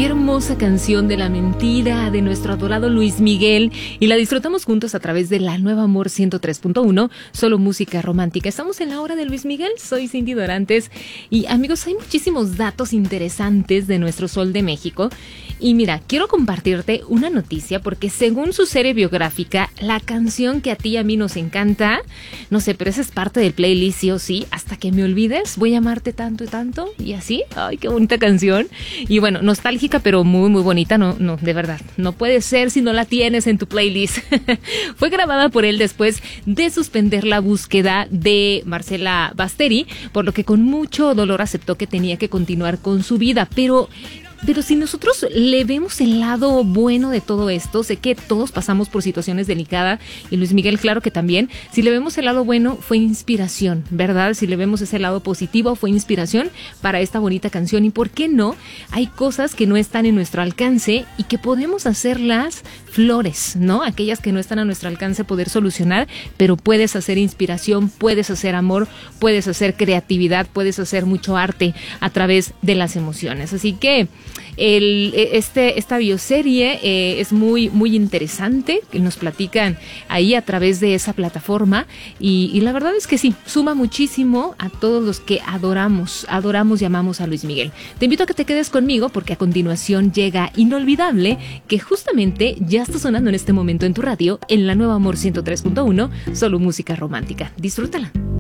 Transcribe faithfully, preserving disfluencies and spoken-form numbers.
Qué hermosa canción de la mentira de nuestro adorado Luis Miguel, y la disfrutamos juntos a través de la Nueva Amor ciento tres punto uno, solo música romántica. Estamos en la hora de Luis Miguel, soy Cindy Dorantes y amigos, hay muchísimos datos interesantes de nuestro Sol de México. Y mira, quiero compartirte una noticia porque según su serie biográfica, la canción que a ti y a mí nos encanta, no sé, pero esa es parte del playlist sí o sí, hasta que me olvides, voy a amarte tanto y tanto, y así, ay, qué bonita canción. Y bueno, nostálgica, pero muy, muy bonita, no, no, de verdad, no puede ser si no la tienes en tu playlist. Fue grabada por él después de suspender la búsqueda de Marcela Basteri, por lo que con mucho dolor aceptó que tenía que continuar con su vida, pero... Pero si nosotros le vemos el lado bueno de todo esto, sé que todos pasamos por situaciones delicadas y Luis Miguel claro que también, si le vemos el lado bueno fue inspiración, ¿verdad? Si le vemos ese lado positivo fue inspiración para esta bonita canción. Y ¿por qué no? Hay cosas que no están en nuestro alcance y que podemos hacerlas flores, ¿no? Aquellas que no están a nuestro alcance poder solucionar, pero puedes hacer inspiración, puedes hacer amor, puedes hacer creatividad, puedes hacer mucho arte a través de las emociones. Así que El, este, esta bioserie eh, es muy, muy interesante, que nos platican ahí a través de esa plataforma y, y la verdad es que sí, suma muchísimo a todos los que adoramos, adoramos y amamos a Luis Miguel. Te invito a que te quedes conmigo porque a continuación llega Inolvidable, que justamente ya está sonando en este momento en tu radio, en la Nueva Amor ciento tres punto uno, solo música romántica. Disfrútala.